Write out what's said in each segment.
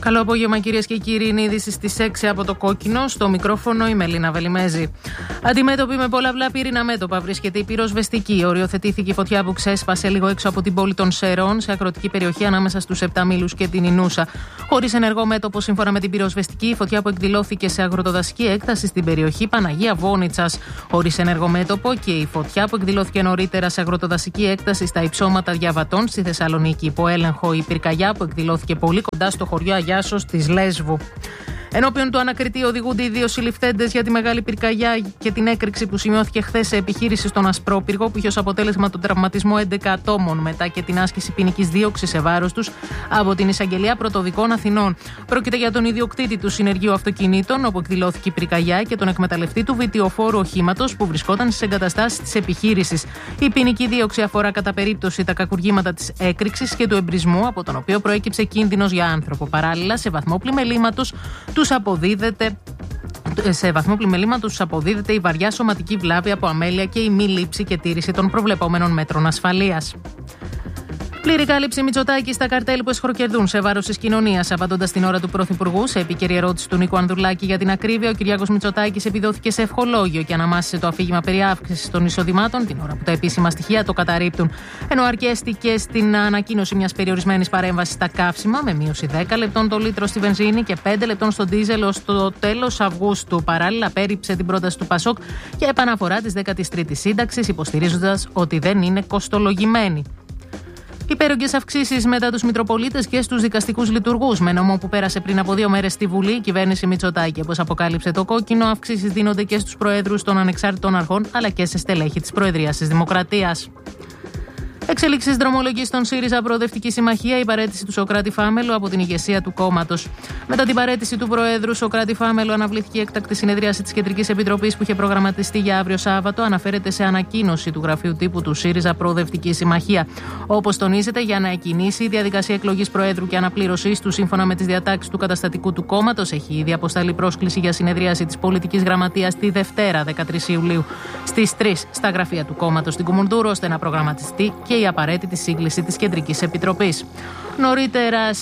Καλό απόγευμα, κυρίες και κύριοι. Είναι είδηση στις 6 από το Κόκκινο. Στο μικρόφωνο η Μελίνα Βελιμέζη. Αντιμέτωπη με πολλαπλά πύρινα μέτωπα βρίσκεται η πυροσβεστική. Οριοθετήθηκε η φωτιά που ξέσπασε λίγο έξω από την πόλη των Σερών, σε αγροτική περιοχή ανάμεσα στους Επταμήλους και την Ινούσα. Χωρίς ενεργό μέτωπο, σύμφωνα με την πυροσβεστική, η φωτιά που εκδηλώθηκε σε αγροτοδασική έκταση στην περιοχή Παναγία Βόνιτσας. Χωρίς ενεργό μέτωπο και η φωτιά που εκδηλώθηκε νωρίτερα σε αγροτοδασική έκταση στα υψώματα Διαβατών στη Θεσσαλονίκη. Υπό έλεγχο η πυρκαγιά που εκδηλώθηκε πολύ κοντά στο χωριό Αγιάσος της Λέσβου. Ενώπιον του ανακριτή οδηγούνται οι δύο συλληφθέντες για τη μεγάλη πυρκαγιά και την έκρηξη που σημειώθηκε χθες σε επιχείρηση στον Ασπρόπυργο, που είχε ως αποτέλεσμα τον τραυματισμό 11 ατόμων μετά και την άσκηση ποινικής δίωξης σε βάρος τους από την Εισαγγελία Πρωτοδικών Αθηνών. Πρόκειται για τον ιδιοκτήτη του συνεργείου αυτοκινήτων, όπου εκδηλώθηκε η πυρκαγιά, και τον εκμεταλλευτή του βιτιοφόρου οχήματος που βρισκόταν στις εγκαταστάσεις της επιχείρησης. Η ποινική δίωξη αφορά κατά περίπτωση τα κακουργήματα της έκρηξης και του εμπρισμού, από τον οποίο προέκυψε κίνδυνος για άνθρωπο. Παράλληλα, σε βαθμό πλημελήματος τους αποδίδεται η βαριά σωματική βλάβη από αμέλεια και η μη λήψη και τήρηση των προβλεπόμενων μέτρων ασφαλείας. Πλήρη κάλυψη Μητσοτάκη στα καρτέλ που εσχροκερδούν σε βάρος της κοινωνίας. Απαντώντας την ώρα του Πρωθυπουργού σε επίκαιρη ερώτηση του Νίκου Ανδρουλάκη για την ακρίβεια, ο Κυριάκος Μητσοτάκης επιδόθηκε σε ευχολόγιο και αναμάσισε το αφήγημα περί αύξησης των εισοδημάτων, την ώρα που τα επίσημα στοιχεία το καταρρίπτουν. Ενώ αρκέστηκε στην ανακοίνωση μιας περιορισμένης παρέμβασης στα καύσιμα, με μείωση 10 λεπτών το λίτρο στη βενζίνη και 5 λεπτών στο ντίζελ ως το τέλος Αυγούστου. Παράλληλα, πέριψε την πρόταση του Πασόκ για επαναφορά της 13ης σύνταξης, υποστηρίζοντας ότι δεν είναι κοστολογημένη. Υπέρογγες αυξήσεις μετά τους Μητροπολίτες και στους δικαστικούς λειτουργούς. Με νόμο που πέρασε πριν από 2 μέρες στη Βουλή, η κυβέρνηση Μητσοτάκη, όπως αποκάλυψε το Κόκκινο, αυξήσεις δίνονται και στους προέδρους των ανεξάρτητων αρχών αλλά και σε στελέχη της Προεδρίας της Δημοκρατίας. Εξελίξεις δρομολογής στον ΣΥΡΙΖΑ Προοδευτική Συμμαχία, η παραίτηση του Σωκράτη Φάμελου από την ηγεσία του κόμματος. Μετά την παραίτηση του Προέδρου Σωκράτη Φάμελου, αναβλήθηκε η έκτακτη συνεδρίαση της Κεντρικής Επιτροπής που είχε προγραμματιστεί για αύριο Σάββατο, αναφέρεται σε ανακοίνωση του γραφείου τύπου του ΣΥΡΙΖΑ Προοδευτική Συμμαχία. Όπως τονίζεται, για να εκκινήσει η διαδικασία εκλογής Προέδρου και αναπλήρωσής του σύμφωνα με τις διατάξεις του καταστατικού του κόμματος, έχει ήδη αποσταλεί πρόσκληση για συνεδρίαση της Πολιτικής Γραμματείας τη Δευτέρα, 13 Ιουλίου, στις 3 στα γραφεία του κόμματος στην Κουμουνδούρο, ώστε να προγραμματιστεί και η απαραίτητη σύγκληση της Κεντρικής Επιτροπής. Νωρίτερα,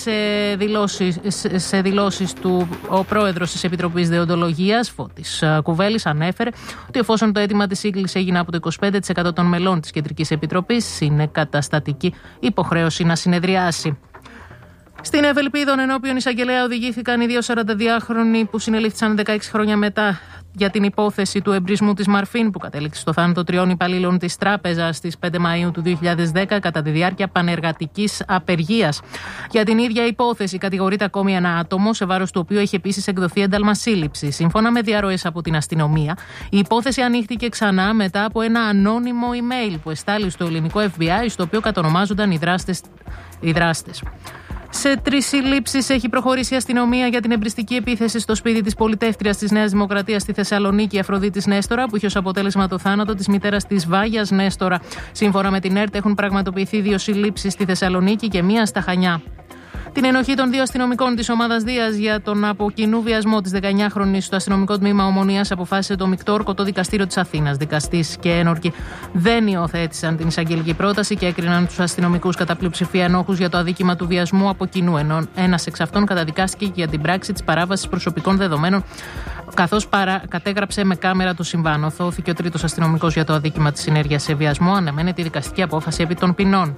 σε δηλώσεις του, ο πρόεδρος της Επιτροπής Δεοντολογίας, Φώτης Κουβέλης, ανέφερε ότι εφόσον το αίτημα της σύγκλησης έγινε από το 25% των μελών της Κεντρικής Επιτροπής, είναι καταστατική υποχρέωση να συνεδριάσει. Στην Ευελπίδων, ενώπιον εισαγγελέα οδηγήθηκαν οι δύο 42χρονοι που συνελήφθησαν 16 χρόνια μετά για την υπόθεση του εμπρισμού της Μαρφίν, που κατέληξε στο θάνατο 3 υπαλλήλων της τράπεζας στις 5 Μαΐου του 2010 κατά τη διάρκεια πανεργατικής απεργίας. Για την ίδια υπόθεση κατηγορείται ακόμη ένα άτομο, σε βάρος του οποίου έχει επίσης εκδοθεί ένταλμα σύλληψης. Σύμφωνα με διαρροές από την αστυνομία, η υπόθεση ανοίχτηκε ξανά μετά από ένα ανώνυμο email που εστάλει στο ελληνικό FBI, στο οποίο κατονομάζονταν οι δράστες. Σε 3 συλλήψεις έχει προχωρήσει η αστυνομία για την εμπριστική επίθεση στο σπίτι της πολιτεύτριας της Νέας Δημοκρατίας στη Θεσσαλονίκη, Αφροδίτης Νέστορα, που είχε ως αποτέλεσμα το θάνατο της μητέρας της Βάγιας Νέστορα. Σύμφωνα με την ΕΡΤ, έχουν πραγματοποιηθεί 2 συλλήψεις στη Θεσσαλονίκη και 1 στα Χανιά. Την ενοχή των 2 αστυνομικών της ομάδας Δίας για τον από κοινού βιασμό της 19χρονης στο αστυνομικό τμήμα Ομονίας αποφάσισε το μεικτό ορκωτό δικαστήριο της Αθήνας. Δικαστής και ένορκοι δεν υιοθέτησαν την εισαγγελική πρόταση και έκριναν τους αστυνομικούς κατά πλειοψηφία ενόχους για το αδίκημα του βιασμού από κοινού. Ενώ ένας εξ αυτών καταδικάστηκε για την πράξη της παράβασης προσωπικών δεδομένων, καθώς κατέγραψε με κάμερα το συμβάν. Οθώθηκε ο 3ος αστυνομικός για το αδίκημα της συνέργειας σε βιασμό. Αναμένεται η δικαστική απόφαση επί των ποινών.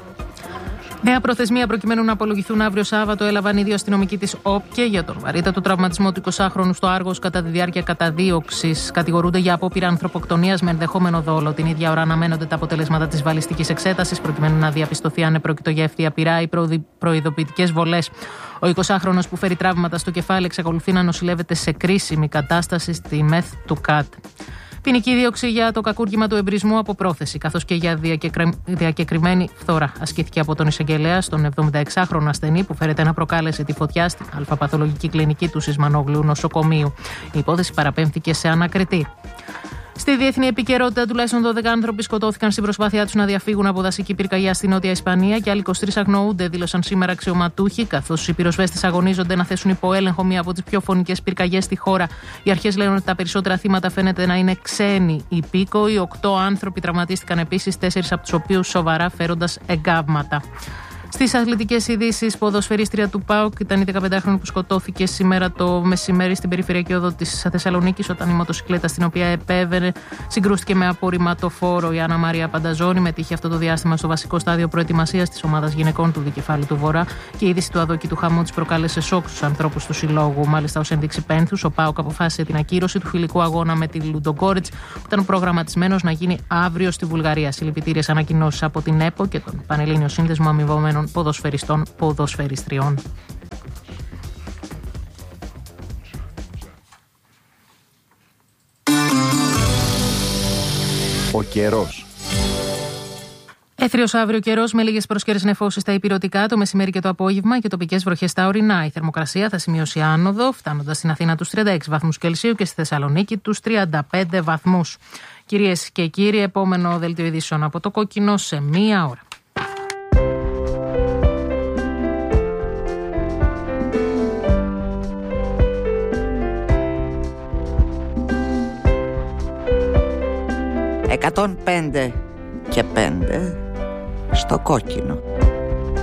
Νέα προθεσμία προκειμένου να απολογηθούν αύριο Σάββατο έλαβαν οι 2 αστυνομικοί της ΟΠΚΕ για τον βαρύτατο τραυματισμό του 20χρονου στο Άργος κατά τη διάρκεια καταδίωξης. Κατηγορούνται για απόπειρα ανθρωποκτονίας με ενδεχόμενο δόλο. Την ίδια ώρα αναμένονται τα αποτελέσματα της βαλιστικής εξέτασης προκειμένου να διαπιστωθεί αν επρόκειτο για ευθεία πυρά ή προειδοποιητικές βολές. Ο 20χρονος που φέρει τραύματα στο κεφάλι εξακολουθεί να νοσηλεύεται σε κρίσιμη κατάσταση στη ΜΕΘ του ΚΑΤ. Ποινική δίωξη για το κακούργημα του εμπρισμού από πρόθεση, καθώς και για διακεκριμένη φθορά, ασκήθηκε από τον εισαγγελέα στον 76χρονο ασθενή που φέρεται να προκάλεσε τη φωτιά στην αλφαπαθολογική κλινική του Σισμανόγλου νοσοκομείου. Η υπόθεση παραπέμφθηκε σε ανακριτή. Στη διεθνή επικαιρότητα, τουλάχιστον 12 άνθρωποι σκοτώθηκαν στην προσπάθειά τους να διαφύγουν από δασική πυρκαγιά στη Νότια Ισπανία και άλλοι 23 αγνοούνται, δήλωσαν σήμερα αξιωματούχοι, καθώς οι πυροσβέστες αγωνίζονται να θέσουν υπό έλεγχο μία από τις πιο φωνικές πυρκαγιές στη χώρα. Οι αρχές λένε ότι τα περισσότερα θύματα φαίνεται να είναι ξένοι υπήκοοι. 8 άνθρωποι τραυματίστηκαν επίσης, 4 από τους οποίους σοβαρά φέροντας εγκάβματα. Στις αθλητικές ειδήσεις, ποδοσφαιρίστρια του ΠΑΟΚ ήταν η 15χρονη που σκοτώθηκε σήμερα το μεσημέρι στην περιφερειακή οδό της Θεσσαλονίκης, όταν η μοτοσυκλέτα στην οποία επέβαινε συγκρούστηκε με απορριμματοφόρο. Η Άννα Μαρία Πανταζόνη μετήχε αυτό το διάστημα στο βασικό στάδιο προετοιμασίας της ομάδας γυναικών του Δικεφάλου του Βορρά και η είδηση του αδόκητου χαμού της προκάλεσε σοκ στους ανθρώπους του συλλόγου. Μάλιστα, ως ένδειξη πένθους, ο ΠΑΟΚ αποφάσισε την ακύρωση του φιλικού αγώνα με τη Λουντογκόρετς, που ήταν προγραμματισμένος να γίνει αύριο στη Βουλγαρία. Συλληπιτήριες ανακοινώσεις από την ΕΠΟ και τον Πανελλήνιο Σύνδεσμο Αμοιβωμένων Ποδοσφαιριστών Ποδοσφαιριστριών. Ο καιρός. Έθριος αύριο καιρός με λίγες προσκαιρές νεφώσεις στα ηπειρωτικά το μεσημέρι και το απόγευμα και τοπικές βροχές στα ορεινά. Η θερμοκρασία θα σημειώσει άνοδο, φτάνοντας στην Αθήνα τους 36 βαθμούς Κελσίου και στη Θεσσαλονίκη τους 35 βαθμούς. Κυρίες και κύριοι, επόμενο δελτίο ειδήσεων από το Κόκκινο σε μία ώρα. «105 και 5 στο Κόκκινο».